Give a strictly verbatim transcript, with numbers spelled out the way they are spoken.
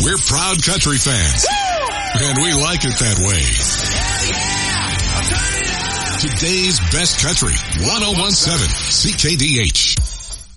We're proud country fans. Woo! And we like it that way. Yeah, yeah. I'll turn it up. Today's best country, one oh one seven C K D H.